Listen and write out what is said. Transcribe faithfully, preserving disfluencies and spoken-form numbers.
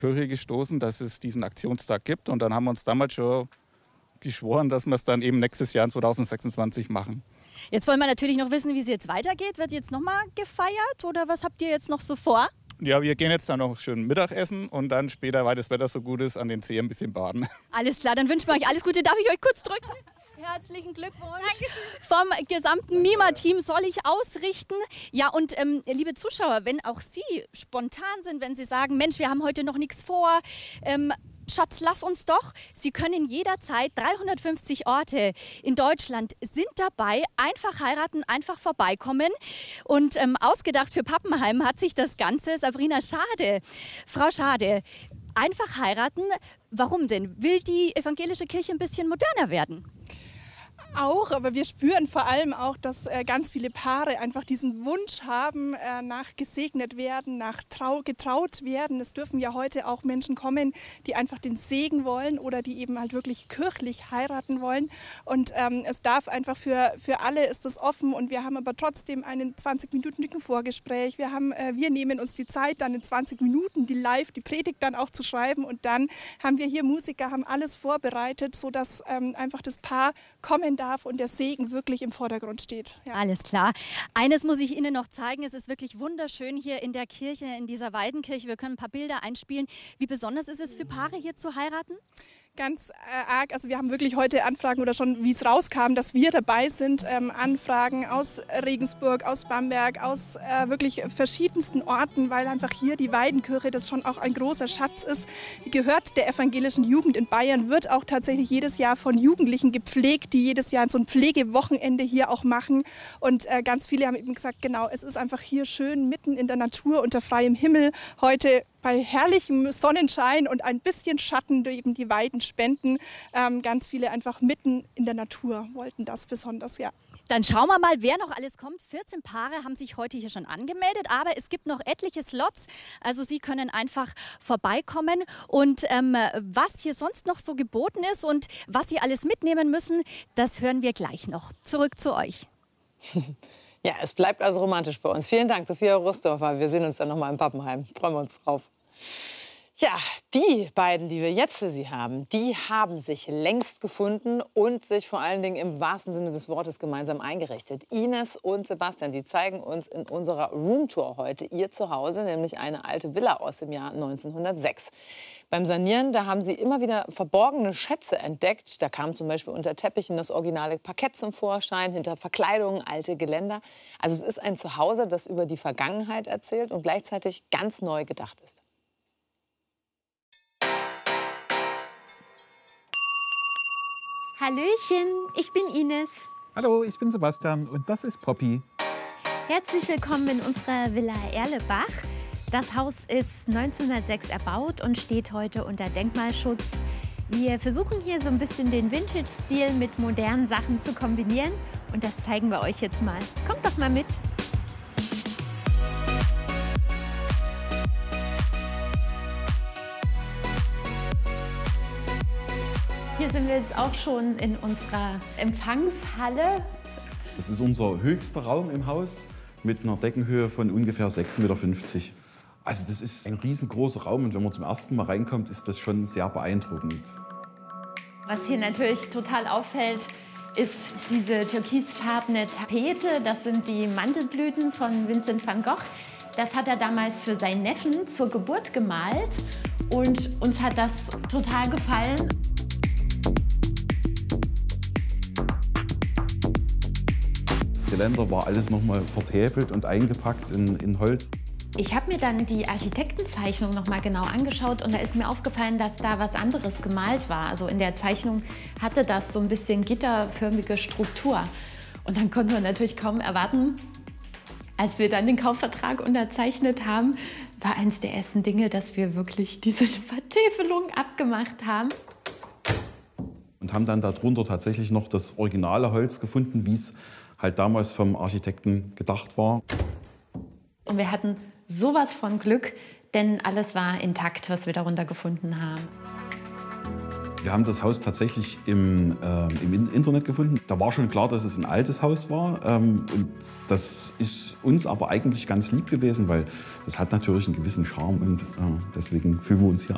Kirche gestoßen, dass es diesen Aktionstag gibt. Und dann haben wir uns damals schon geschworen, dass wir es dann eben nächstes Jahr zweitausendsechsundzwanzig machen. Jetzt wollen wir natürlich noch wissen, wie es jetzt weitergeht. Wird jetzt noch mal gefeiert oder was habt ihr jetzt noch so vor? Ja, wir gehen jetzt dann noch schön Mittagessen und dann später, weil das Wetter so gut ist, an den See ein bisschen baden. Alles klar, dann wünschen wir euch alles Gute. Darf ich euch kurz drücken? Herzlichen Glückwunsch. Vom gesamten MIMA-Team soll ich ausrichten. Ja, und ähm, liebe Zuschauer, wenn auch Sie spontan sind, wenn Sie sagen, Mensch, wir haben heute noch nichts vor, ähm, Schatz, lass uns doch. Sie können jederzeit, dreihundertfünfzig Orte in Deutschland sind dabei. Einfach heiraten, einfach vorbeikommen. Und ähm, ausgedacht für Pappenheim hat sich das Ganze Sabrina Schade. Frau Schade, einfach heiraten, warum denn? Will die evangelische Kirche ein bisschen moderner werden? Auch, aber wir spüren vor allem auch, dass äh, ganz viele Paare einfach diesen Wunsch haben, äh, nach gesegnet werden, nach trau getraut werden. Es dürfen ja heute auch Menschen kommen, die einfach den Segen wollen oder die eben halt wirklich kirchlich heiraten wollen. Und ähm, es darf einfach für, für alle ist das offen und wir haben aber trotzdem einen zwanzig-minütigen Vorgespräch. Wir, haben, äh, wir nehmen uns die Zeit, dann in zwanzig Minuten die live, die Predigt dann auch zu schreiben und dann haben wir hier Musiker, haben alles vorbereitet, sodass ähm, einfach das Paar kommen darf und der Segen wirklich im Vordergrund steht. Ja. Alles klar. Eines muss ich Ihnen noch zeigen. Es ist wirklich wunderschön hier in der Kirche, in dieser Weidenkirche. Wir können ein paar Bilder einspielen. Wie besonders ist es für Paare hier zu heiraten? Ganz äh, arg, also wir haben wirklich heute Anfragen oder schon, wie es rauskam, dass wir dabei sind, ähm, Anfragen aus Regensburg, aus Bamberg, aus äh, wirklich verschiedensten Orten, weil einfach hier die Weidenkirche, das schon auch ein großer Schatz ist, die gehört der evangelischen Jugend in Bayern, wird auch tatsächlich jedes Jahr von Jugendlichen gepflegt, die jedes Jahr so ein Pflegewochenende hier auch machen und äh, ganz viele haben eben gesagt, genau, es ist einfach hier schön mitten in der Natur unter freiem Himmel, heute bei herrlichem Sonnenschein und ein bisschen Schatten, die eben die Weiden spenden. Ähm, ganz viele einfach mitten in der Natur wollten das besonders, ja. Dann schauen wir mal, wer noch alles kommt. vierzehn Paare haben sich heute hier schon angemeldet, aber es gibt noch etliche Slots. Also Sie können einfach vorbeikommen. Und ähm, was hier sonst noch so geboten ist und was Sie alles mitnehmen müssen, das hören wir gleich noch. Zurück zu euch. Ja, es bleibt also romantisch bei uns. Vielen Dank, Sophia Rustdorfer. Wir sehen uns dann noch mal in Pappenheim. Freuen wir uns drauf. Ja, die beiden, die wir jetzt für Sie haben, die haben sich längst gefunden und sich vor allen Dingen im wahrsten Sinne des Wortes gemeinsam eingerichtet. Ines und Sebastian, die zeigen uns in unserer Roomtour heute ihr Zuhause, nämlich eine alte Villa aus dem Jahr neunzehnhundertsechs. Beim Sanieren, da haben sie immer wieder verborgene Schätze entdeckt. Da kam zum Beispiel unter Teppichen das originale Parkett zum Vorschein, hinter Verkleidungen alte Geländer. Also es ist ein Zuhause, das über die Vergangenheit erzählt und gleichzeitig ganz neu gedacht ist. Hallöchen, ich bin Ines. Hallo, ich bin Sebastian und das ist Poppy. Herzlich willkommen in unserer Villa Erlebach. Das Haus ist neunzehnhundertsechs erbaut und steht heute unter Denkmalschutz. Wir versuchen hier so ein bisschen den Vintage-Stil mit modernen Sachen zu kombinieren und das zeigen wir euch jetzt mal. Kommt doch mal mit! Hier sind wir jetzt auch schon in unserer Empfangshalle. Das ist unser höchster Raum im Haus mit einer Deckenhöhe von ungefähr sechs Komma fünfzig Meter. Also das ist ein riesengroßer Raum und wenn man zum ersten Mal reinkommt, ist das schon sehr beeindruckend. Was hier natürlich total auffällt, ist diese türkisfarbene Tapete. Das sind die Mandelblüten von Vincent van Gogh. Das hat er damals für seinen Neffen zur Geburt gemalt und uns hat das total gefallen. Das Geländer war alles noch mal vertäfelt und eingepackt in, in Holz. Ich habe mir dann die Architektenzeichnung noch mal genau angeschaut und da ist mir aufgefallen, dass da was anderes gemalt war. Also in der Zeichnung hatte das so ein bisschen gitterförmige Struktur. Und dann konnten wir natürlich kaum erwarten, als wir dann den Kaufvertrag unterzeichnet haben, war eines der ersten Dinge, dass wir wirklich diese Vertäfelung abgemacht haben. Und haben dann darunter tatsächlich noch das originale Holz gefunden, wie es halt damals vom Architekten gedacht war. Und wir hatten sowas von Glück, denn alles war intakt, was wir darunter gefunden haben. Wir haben das Haus tatsächlich im, äh, im Internet gefunden. Da war schon klar, dass es ein altes Haus war. Ähm, und das ist uns aber eigentlich ganz lieb gewesen, weil das hat natürlich einen gewissen Charme und äh, deswegen fühlen wir uns hier